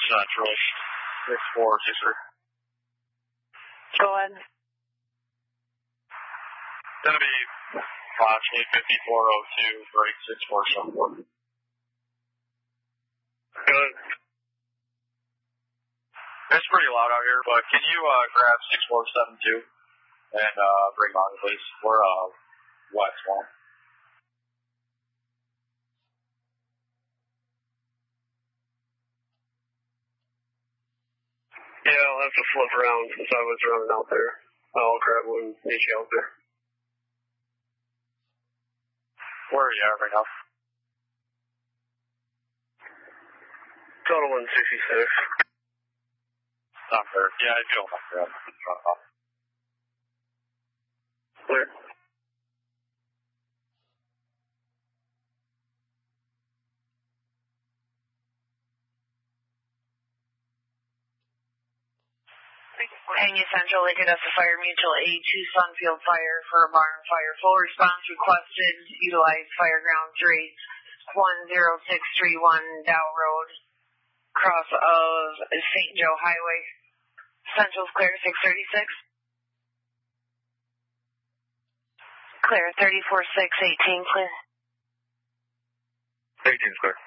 Central. 6463. Go ahead. Gonna be Watch 85402, break 6474. Good. It's pretty loud out here, but can you grab 6472 and bring on, please? We're wet swamp. Yeah, I'll have to flip around since I was running out there. I'll grab one and meet you out there. Where are you at right now? Total 166. Not fair. Yeah, I feel like that. Clear. Hanging Central, Lincoln Odessa Fire Mutual A2 Sunfield Fire for a barn fire. Full response requested. Utilize Firegrounds rate 10631 Dow Road, cross of St. Joe Highway. Central's clear, 636. Clear, 34618, clear. 18's clear.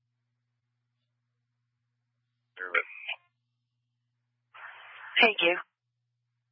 Thank you.